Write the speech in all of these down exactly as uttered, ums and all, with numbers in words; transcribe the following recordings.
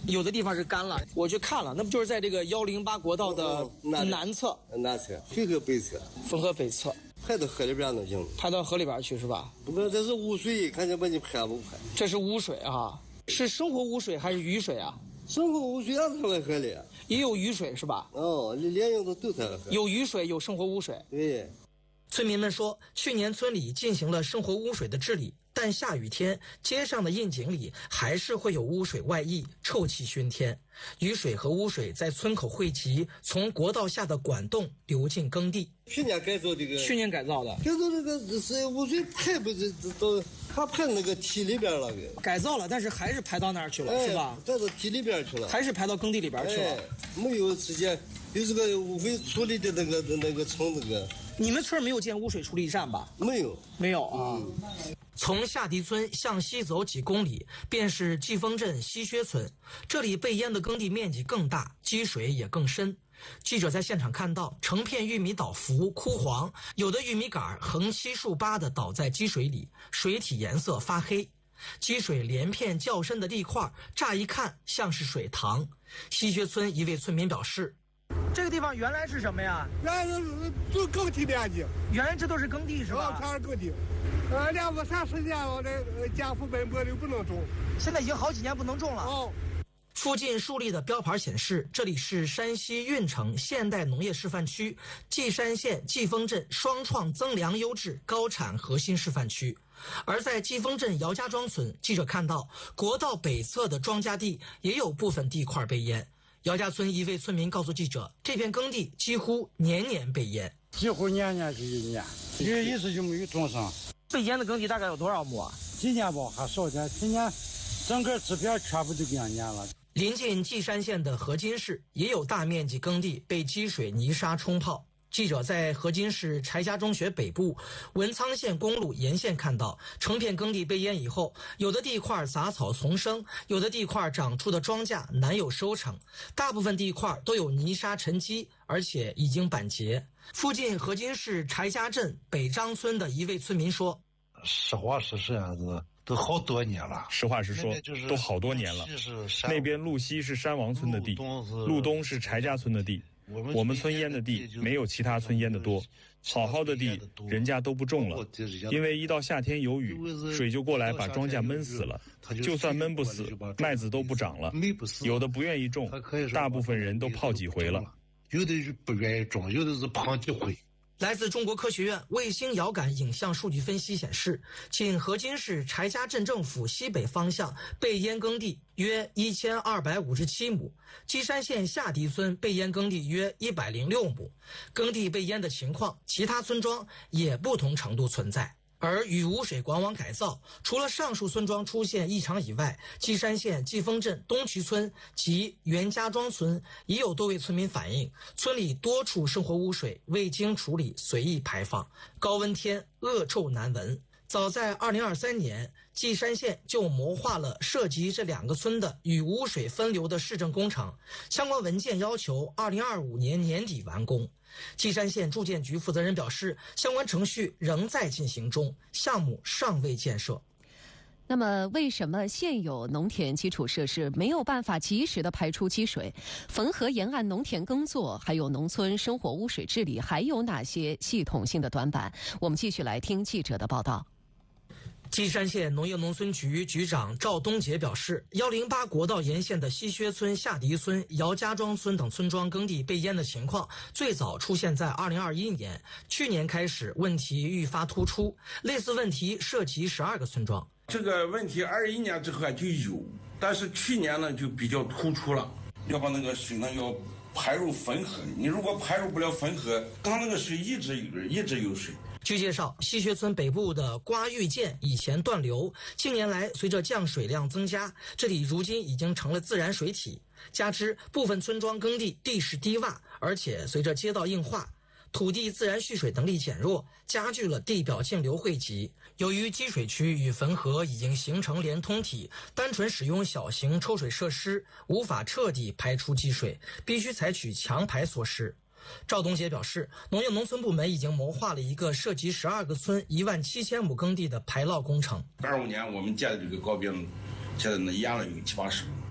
有的地方是干了，我去看了，那不就是在这个幺零八国道的南侧？ 南侧，汾河北侧， 汾河北侧。 排到河里边都行， 排到河里边去是吧？ 不过这是污水，看见把你排不排？ 这是污水啊，是生活污水还是雨水啊？ 生活污水也在河里， 也有雨水是吧？ 哦，连用的都在河。 有雨水，有生活污水。 对。 村民们说，去年村里进行了生活污水的治理，但下雨天街上的窨井里还是会有污水外溢，臭气熏天。雨水和污水在村口汇集，从国道下的管洞流进耕地。 去年改造这个， 去年改造的， 改造这个是污水排不是到还排那个堤里边了， 改造了，但是还是排到那儿去了， 哎、 是吧？ 排到堤里边去了， 还是排到耕地里边去了， 哎、没有时间。有这个污水处理的那个那个从那个， 你们村没有建污水处理站吧？ 没有， 没有啊。嗯、从下堤村向西走几公里，便是季丰镇西薛村。这里被淹的耕地面积更大，积水也更深。记者在现场看到，成片玉米倒伏枯黄，有的玉米杆横七竖八地倒在积水里，水体颜色发黑。积水连片较深的地块，乍一看像是水塘。西薛村一位村民表示。这个地方原来是什么呀？ 原来是都耕地面积， 原来这都是耕地是吧？ 全是耕地。呃，连我三十年我的家父本坡就不能种， 现在已经好几年不能种了。 哦。 附近树立的标牌显示，这里是山西运城现代农业示范区，稷山县季丰镇双创增粮优质高产核心示范区。而在季丰镇姚家庄村，记者看到国道北侧的庄稼地也有部分地块被淹。姚家村一位村民告诉记者，这片耕地几乎年年被淹， 几乎年年就一年，因为一直就没有种上。 被淹的耕地大概有多少亩啊？ 今年吧还少点，今年整个这边全部都给俺淹了。 临近稷山县的河津市也有大面积耕地被积水泥沙冲泡。记者在河津市柴家中学北部文昌县公路沿线看到，成片耕地被淹以后，有的地块杂草丛生，有的地块长出的庄稼难有收成，大部分地块都有泥沙沉积，而且已经板结。附近河津市柴家镇北张村的一位村民说：“ 实话实说样子。”都好多年了， 实话实说，都好多年了。那边路西是山王村的地，路东是柴家村的地。我们村淹的地没有其他村淹的多，好好的地人家都不种了，因为一到夏天有雨，水就过来把庄稼闷死了。就算闷不死，麦子都不长了。有的不愿意种，大部分人都泡几回了。 有的是不愿意种，有的是泡几回。 来自中国科学院卫星遥感影像数据分析显示，仅河津市柴家镇政府西北方向被淹耕地约一千二百五十七亩，稷山县下堤村被淹耕地约一百零六亩。耕地被淹的情况，其他村庄也不同程度存在。而雨污水管网改造，除了上述村庄出现异常以外，稷山县季丰镇东渠村及袁家庄村也有多位村民反映，村里多处生活污水未经处理随意排放，高温天恶臭难闻。早在二零二三年，稷山县就谋划了涉及这两个村的雨污水分流的市政工程，相关文件要求二零二五年年底完工。稷山县住建局负责人表示，相关程序仍在进行中，项目尚未建设。 那么为什么现有农田基础设施没有办法及时的排出积水？汾河沿岸农田耕作还有农村生活污水治理还有哪些系统性的短板？我们继续来听记者的报道。 稷山县农业农村局局长赵东杰表示，一零八国道沿线的西薛村、下堤村、姚家庄村等村庄耕地被淹的情况，最早出现在二零二一年，去年开始问题愈发突出，类似问题涉及十二个村庄。 这个问题二一年之后就有，但是去年呢就比较突出了，要把那个水呢要排入汾河，你如果排入不了汾河，它那个水一直有一直有水。 据介绍，西薛村北部的瓜峪涧以前断流，近年来随着降水量增加，这里如今已经成了自然水体。加之部分村庄耕地地势低洼，而且随着街道硬化，土地自然蓄水能力减弱，加剧了地表径流汇集。由于积水区与汾河已经形成连通体，单纯使用小型抽水设施无法彻底排出积水，必须采取强排措施。赵东杰表示，农业农村部门已经谋划了一个涉及十二个村一万七千亩耕地的排涝工程。 二五年我们建的这个高标，现在呢淹了有七八十亩，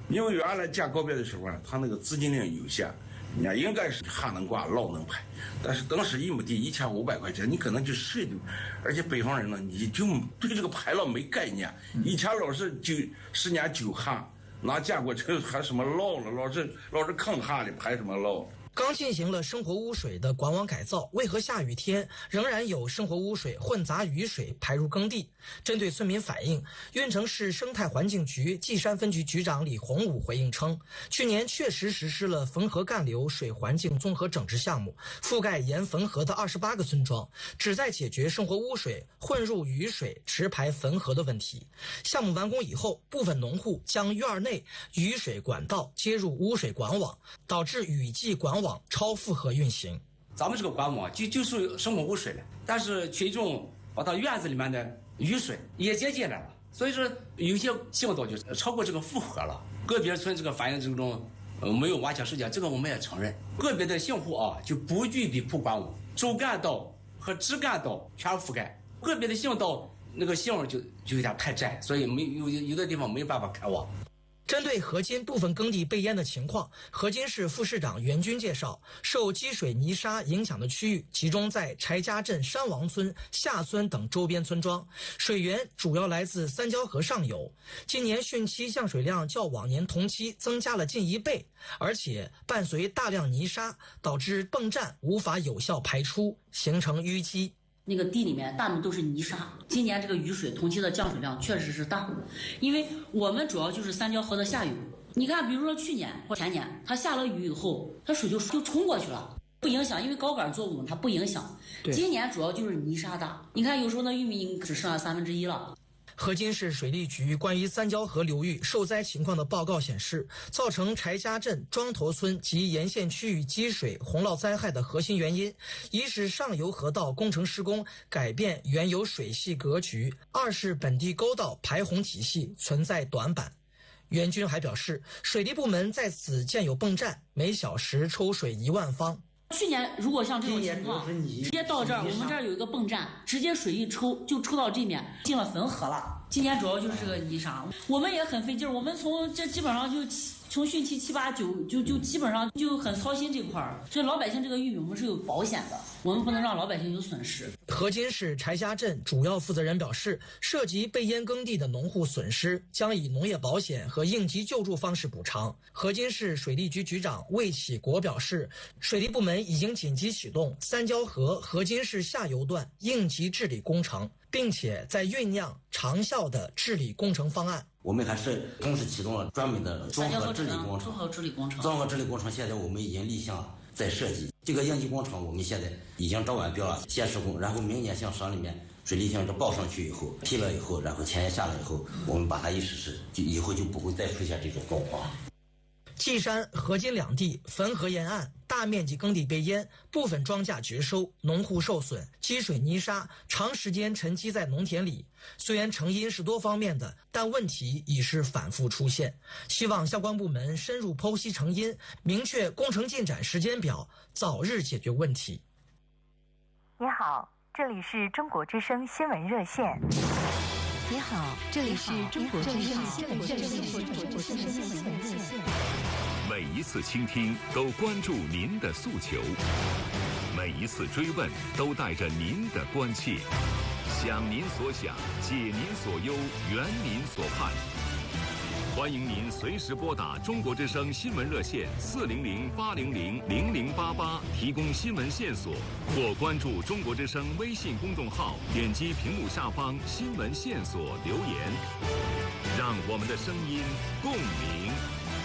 因为原来建高别的时候啊，他那个资金量有限，人家应该是还能挂老能排，但是当时一亩地一千五百块钱，你可能就谁都，而且北方人呢，你就对这个排了没概念。以前老是就十年九旱，哪见过这还什么涝了？老是老是抗旱的排什么涝？ 刚进行了生活污水的管网改造，为何下雨天仍然有生活污水混杂雨水排入耕地？针对村民反映，运城市生态环境局稷山分局局长李洪武回应称，去年确实实施了汾河干流水环境综合整治项目，覆盖沿汾河的二十八个村庄，旨在解决生活污水混入雨水直排汾河的问题。项目完工以后，部分农户将院内雨水管道接入污水管网，导致雨季管网网超负荷运行。 咱们这个管网就就属于生活污水了，但是群众把它院子里面的雨水也接进来了，所以说有些行动就超过这个负荷了。个别村这个反映这种呃没有完全实践，这个我们也承认。个别的信户啊就不具备铺管网，周干道和支干道全覆盖，个别的信道那个信就就有点太窄，所以没有有的地方没有办法开网。 针对河津部分耕地被淹的情况，河津市副市长袁军介绍，受积水泥沙影响的区域集中在柴家镇山王村、下村等周边村庄，水源主要来自三交河上游。今年汛期降水量较往年同期增加了近一倍，而且伴随大量泥沙，导致泵站无法有效排出，形成淤积。 那个地里面大部分都是泥沙，今年这个雨水同期的降水量确实是大，因为我们主要就是三交河的下游。你看，比如说去年或前年，它下了雨以后，它水就就冲过去了，不影响，因为高杆作物它不影响。今年主要就是泥沙大，你看有时候那玉米只剩下三分之一了。 河津市水利局关于三交河流域受灾情况的报告显示，造成柴家镇、庄头村及沿线区域积水、洪涝灾害的核心原因，一是上游河道工程施工改变原有水系格局，二是本地沟道排洪体系存在短板。袁军还表示，水利部门在此建有泵站，每小时抽水一万方。 去年如果像这种情况，直接到这儿，我们这儿有一个泵站，直接水一抽就抽到这面，进了汾河了。今年主要就是这个泥沙，我们也很费劲儿，我们从这基本上就从汛期七八九就就基本上就很操心这块儿。所以老百姓这个玉米我们是有保险的，我们不能让老百姓有损失。 河津市柴家镇主要负责人表示，涉及被淹耕地的农户损失将以农业保险和应急救助方式补偿。河津市水利局局长魏启国表示，水利部门已经紧急启动三交河河津市下游段应急治理工程，并且在酝酿长效的治理工程方案。 我们还是同时启动了专门的综合治理工程。 综合治理工程， 综合治理工程现在我们已经立项在设计。这个应急工程我们现在已经招完标了，先施工，然后明年向省里面水利厅这报上去以后，批了以后，然后钱也下来以后，我们把它一实施，就以后就不会再出现这种状况。 稷山、河津两地汾河沿岸大面积耕地被淹，部分庄稼绝收，农户受损，积水泥沙长时间沉积在农田里。虽然成因是多方面的，但问题已是反复出现。希望相关部门深入剖析成因，明确工程进展时间表，早日解决问题。 你好，这里是中国之声新闻热线。 你好，这里是中国之声新闻热线。 每一次倾听都关注您的诉求，每一次追问都带着您的关切，想您所想，解您所忧，圆您所盼。欢迎您随时拨打中国之声新闻热线四零零八零零零零八八提供新闻线索，或关注中国之声微信公众号，点击屏幕下方新闻线索留言，让我们的声音共鸣。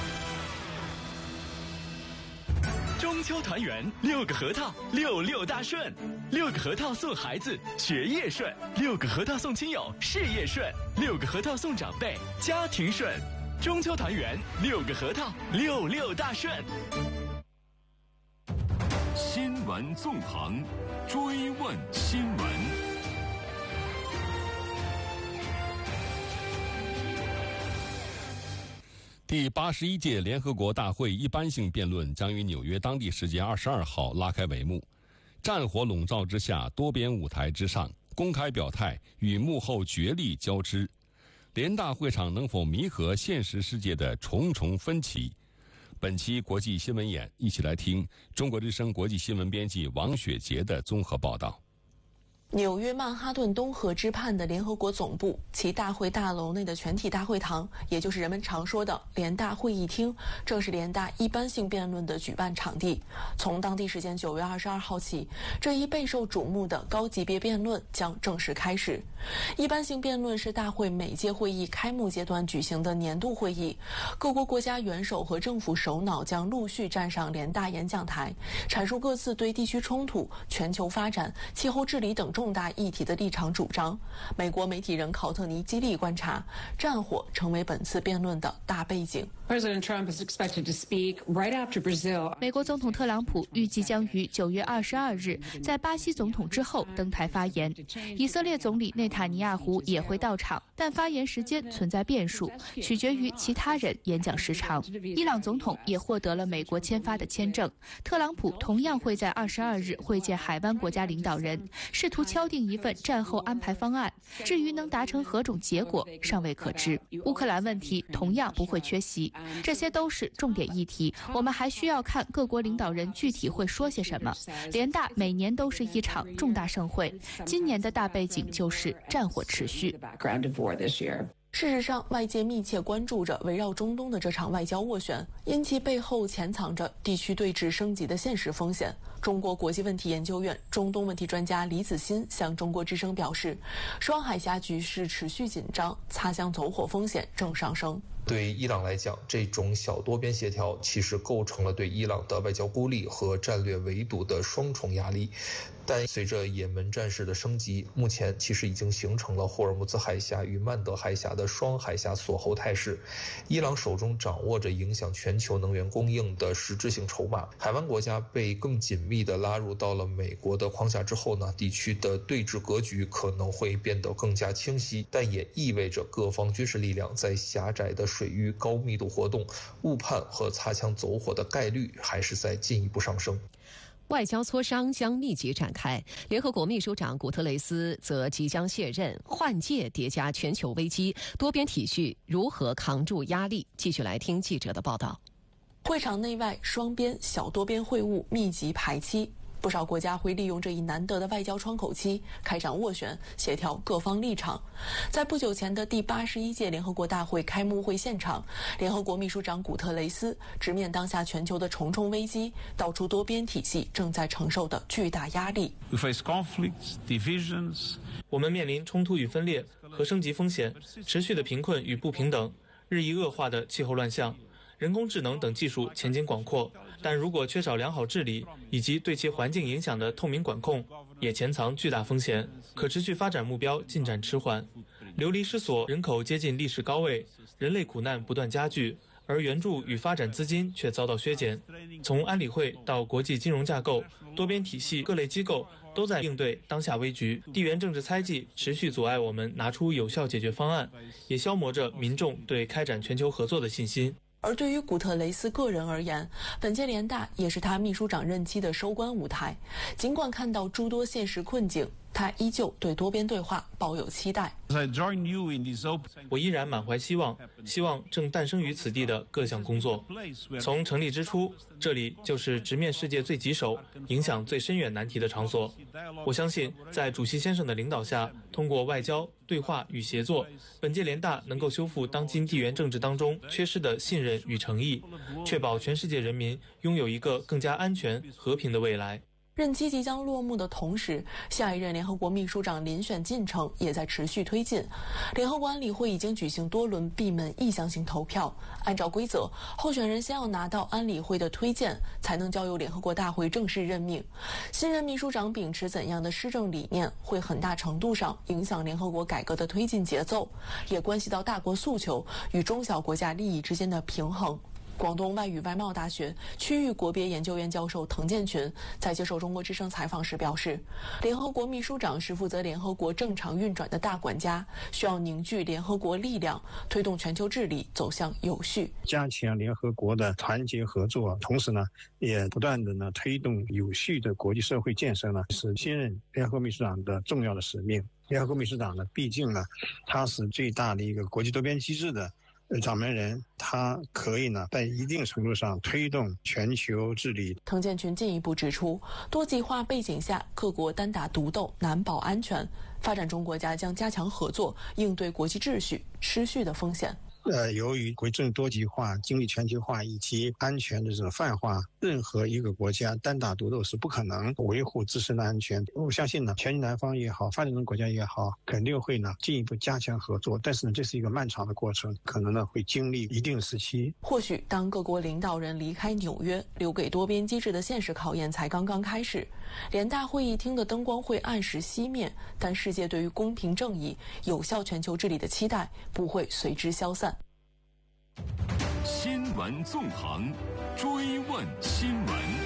中秋团圆，六个核桃，六六大顺。六个核桃送孩子学业顺，六个核桃送亲友事业顺，六个核桃送长辈家庭顺。中秋团圆，六个核桃，六六大顺。 新闻纵横，追问新闻。 第八十一届联合国大会一般性辩论将于纽约当地时间二十二号拉开帷幕。战火笼罩之下，多边舞台之上，公开表态与幕后角力交织。 联大会场能否弥合现实世界的重重分歧？本期国际新闻眼，一起来听中国之声国际新闻编辑王雪杰的综合报道。 纽约曼哈顿东河之畔的联合国总部，其大会大楼内的全体大会堂，也就是人们常说的联大会议厅，正是联大一般性辩论的举办场地。从当地时间九月二十二号起，这一备受瞩目的高级别辩论将正式开始。一般性辩论是大会每届会议开幕阶段举行的年度会议，各国国家元首和政府首脑将陆续站上联大演讲台，阐述各自对地区冲突、全球发展、气候治理等重大议题的立场主张。美国媒体人考特尼基利观察，战火成为本次辩论的大背景。 President Trump is expected to speak right after Brazil. 美国总统特朗普预计将于九月二十二日在巴西总统之后登台发言。以色列总理内塔尼亚胡也会到场，但发言时间存在变数，取决于其他人演讲时长。伊朗总统也获得了美国签发的签证。特朗普同样会在二十二日会见海湾国家领导人，试图敲定一份战后安排方案。至于能达成何种结果，尚未可知。乌克兰问题同样不会缺席。这些都是重点议题，我们还需要看各国领导人具体会说些什么。联大每年都是一场重大盛会，今年的大背景就是战火持续。 事实上，外界密切关注着围绕中东的这场外交斡旋，因其背后潜藏着地区对峙升级的现实风险。中国国际问题研究院中东问题专家李子欣向中国之声表示，双海峡局势持续紧张，擦枪走火风险正上升。 对伊朗来讲，这种小多边协调其实构成了对伊朗的外交孤立和战略围堵的双重压力。但随着也门战事的升级，目前其实已经形成了霍尔木兹海峡与曼德海峡的双海峡锁喉态势。伊朗手中掌握着影响全球能源供应的实质性筹码，海湾国家被更紧密地拉入到了美国的框架之后呢，地区的对峙格局可能会变得更加清晰，但也意味着各方军事力量在狭窄的水域高密度活动，误判和擦枪走火的概率还是在进一步上升。 外交磋商将密集展开，联合国秘书长古特雷斯则即将卸任，换届叠加全球危机，多边体系如何扛住压力？继续来听记者的报道。 会场内外双边、小多边会晤密集排期。不少国家会利用这一难得的外交窗口期开展斡旋，协调各方立场。在不久前的第八十一届联合国大会开幕会现场，联合国秘书长古特雷斯直面当下全球的重重危机，道出多边体系正在承受的巨大压力。 We face conflicts, divisions. 我们面临冲突与分裂和升级风险，持续的贫困与不平等，日益恶化的气候乱象。人工智能等技术前景广阔，但如果缺少良好治理以及对其环境影响的透明管控，也潜藏巨大风险。可持续发展目标进展迟缓，流离失所，人口接近历史高位，人类苦难不断加剧，而援助与发展资金却遭到削减。从安理会到国际金融架构，多边体系各类机构都在应对当下危局。地缘政治猜忌持续阻碍我们拿出有效解决方案，也消磨着民众对开展全球合作的信心。 而对于古特雷斯个人而言，本届联大也是他秘书长任期的收官舞台。尽管看到诸多现实困境，他依旧对多边对话抱有期待。 我依然满怀希望，希望正诞生于此地的各项工作。从成立之初，这里就是直面世界最棘手、影响最深远难题的场所。我相信，在主席先生的领导下，通过外交、对话与协作，本届联大能够修复当今地缘政治当中缺失的信任与诚意，确保全世界人民拥有一个更加安全、和平的未来。 任期即将落幕的同时，下一任联合国秘书长遴选进程也在持续推进。联合国安理会已经举行多轮闭门意向性投票，按照规则，候选人先要拿到安理会的推荐，才能交由联合国大会正式任命。新任秘书长秉持怎样的施政理念，会很大程度上影响联合国改革的推进节奏，也关系到大国诉求与中小国家利益之间的平衡。 广东外语外贸大学区域国别研究院教授滕建群在接受中国之声采访时表示，联合国秘书长是负责联合国正常运转的大管家，需要凝聚联合国力量，推动全球治理走向有序， 加强联合国的团结合作，同时呢，也不断的呢推动有序的国际社会建设呢，是新任联合国秘书长的重要的使命。联合国秘书长呢，毕竟呢，他是最大的一个国际多边机制的掌门人，他可以呢在一定程度上推动全球治理。 滕建群进一步指出，多极化背景下，各国单打独斗难保安全，发展中国家将加强合作，应对国际秩序失序的风险。 呃，由于国际多极化、经济全球化以及安全的这种泛化，任何一个国家单打独斗是不可能维护自身的安全。我相信呢，全球南方也好，发展中国家也好，肯定会呢进一步加强合作。但是呢，这是一个漫长的过程，可能呢会经历一定时期。 或许当各国领导人离开纽约，留给多边机制的现实考验才刚刚开始。联大会议厅的灯光会按时熄灭，但世界对于公平正义、有效全球治理的期待不会随之消散。 新闻纵横，追问新闻。